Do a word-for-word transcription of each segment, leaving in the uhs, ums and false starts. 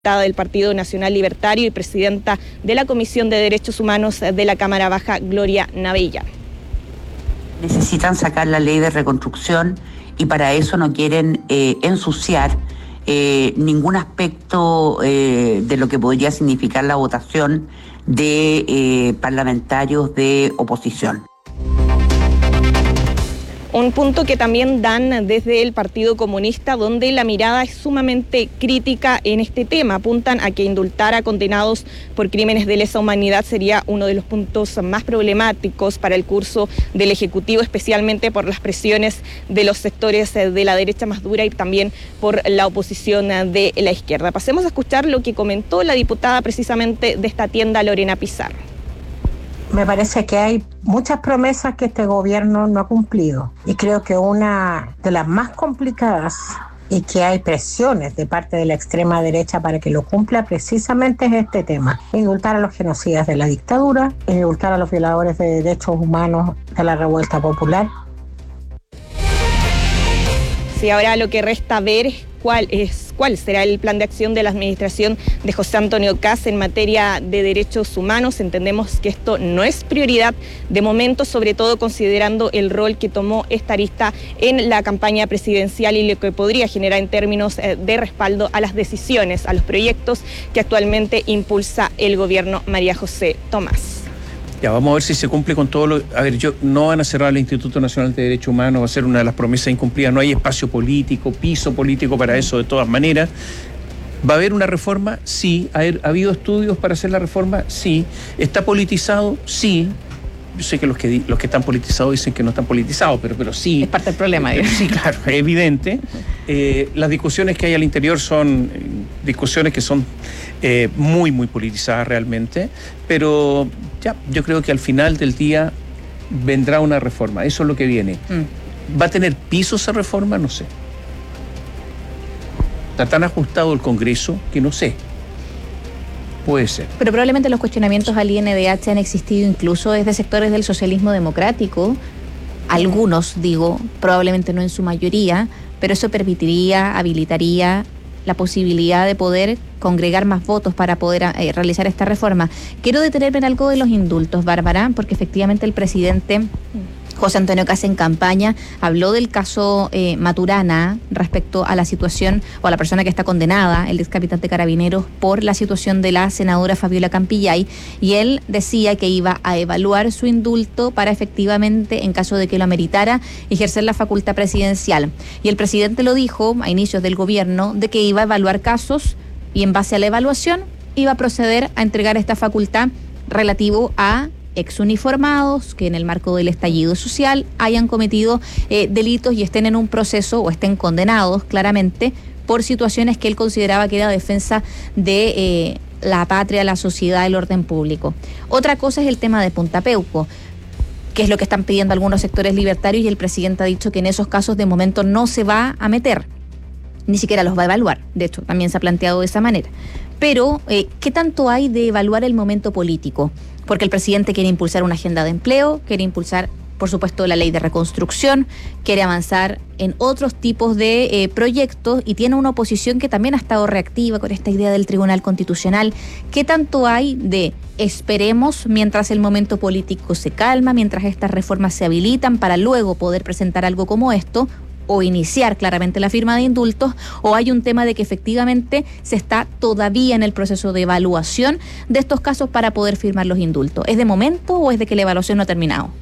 del Partido Nacional Libertario y presidenta de la Comisión de Derechos Humanos de la Cámara Baja, Gloria Navella. Necesitan sacar la ley de reconstrucción y para eso no quieren eh, ensuciar eh, ningún aspecto eh, de lo que podría significar la votación de eh, parlamentarios de oposición. Un punto que también dan desde el Partido Comunista, donde la mirada es sumamente crítica en este tema. Apuntan a que indultar a condenados por crímenes de lesa humanidad sería uno de los puntos más problemáticos para el curso del Ejecutivo, especialmente por las presiones de los sectores de la derecha más dura y también por la oposición de la izquierda. Pasemos a escuchar lo que comentó la diputada precisamente de esta tienda, Lorena Pizarro. Me parece que hay muchas promesas que este gobierno no ha cumplido y creo que una de las más complicadas y que hay presiones de parte de la extrema derecha para que lo cumpla precisamente es este tema: indultar a los genocidas de la dictadura, indultar a los violadores de derechos humanos de la revuelta popular. Sí, ahora lo que resta ver es cuál es cuál será el plan de acción de la administración de José Antonio Kast en materia de derechos humanos. Entendemos que esto no es prioridad de momento, sobre todo considerando el rol que tomó esta arista en la campaña presidencial y lo que podría generar en términos de respaldo a las decisiones, a los proyectos que actualmente impulsa el gobierno María José Tomás. Ya, vamos a ver si se cumple con todo lo... A ver, yo no van a cerrar el Instituto Nacional de Derechos Humanos, va a ser una de las promesas incumplidas, no hay espacio político, piso político para eso de todas maneras. ¿Va a haber una reforma? Sí. ¿Ha, ha habido estudios para hacer la reforma? Sí. ¿Está politizado? Sí. Yo sé que los que los que están politizados dicen que no están politizados, pero, pero sí. Es parte del problema. Pero, sí, claro, es evidente. Eh, las discusiones que hay al interior son eh, discusiones que son eh, muy, muy politizadas realmente, pero ya, yo creo que al final del día vendrá una reforma, eso es lo que viene. Mm. ¿Va a tener piso esa reforma? No sé. Está tan ajustado el Congreso que no sé. Puede ser. Pero probablemente los cuestionamientos al I N D H han existido incluso desde sectores del socialismo democrático, algunos digo, probablemente no en su mayoría, pero eso permitiría, habilitaría la posibilidad de poder congregar más votos para poder eh, realizar esta reforma. Quiero detenerme en algo de los indultos, Bárbara, porque efectivamente el presidente José Antonio Kast en campaña habló del caso eh, Maturana respecto a la situación o a la persona que está condenada, el ex capitán de Carabineros, por la situación de la senadora Fabiola Campillay, y él decía que iba a evaluar su indulto para efectivamente, en caso de que lo ameritara, ejercer la facultad presidencial. Y el presidente lo dijo a inicios del gobierno de que iba a evaluar casos y en base a la evaluación iba a proceder a entregar esta facultad relativo a exuniformados que en el marco del estallido social hayan cometido eh, delitos y estén en un proceso o estén condenados claramente por situaciones que él consideraba que era defensa de eh, la patria, la sociedad, el orden público. Otra cosa es el tema de Punta Peuco, que es lo que están pidiendo algunos sectores libertarios, y el presidente ha dicho que en esos casos de momento no se va a meter, ni siquiera los va a evaluar. De hecho, también se ha planteado de esa manera. Pero, eh, ¿qué tanto hay de evaluar el momento político? Porque el presidente quiere impulsar una agenda de empleo, quiere impulsar, por supuesto, la ley de reconstrucción, quiere avanzar en otros tipos de eh, proyectos y tiene una oposición que también ha estado reactiva con esta idea del Tribunal Constitucional. ¿Qué tanto hay de esperemos mientras el momento político se calma, mientras estas reformas se habilitan para luego poder presentar algo como esto, o iniciar claramente la firma de indultos, o hay un tema de que efectivamente se está todavía en el proceso de evaluación de estos casos para poder firmar los indultos? ¿Es de momento o es de que la evaluación no ha terminado?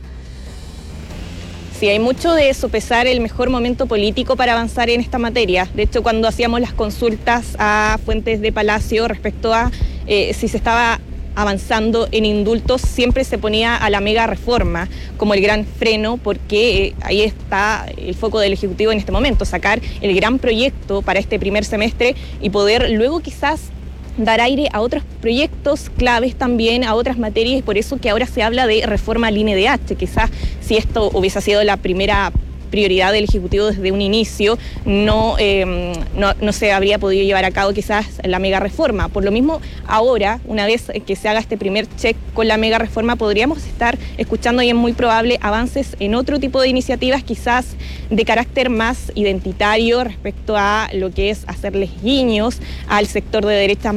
Sí, hay mucho de sopesar el mejor momento político para avanzar en esta materia. De hecho, cuando hacíamos las consultas a fuentes de Palacio respecto a eh, si se estaba avanzando en indultos, siempre se ponía a la mega reforma como el gran freno, porque eh, ahí está el foco del Ejecutivo en este momento, sacar el gran proyecto para este primer semestre y poder luego quizás dar aire a otros proyectos claves también, a otras materias, y por eso que ahora se habla de reforma al I N D H. Quizás si esto hubiese sido la primera prioridad del Ejecutivo desde un inicio, no, eh, no, no se habría podido llevar a cabo quizás la mega reforma. Por lo mismo, ahora, una vez que se haga este primer check con la mega reforma, podríamos estar escuchando, y es muy probable, avances en otro tipo de iniciativas, quizás de carácter más identitario respecto a lo que es hacerles guiños al sector de derecha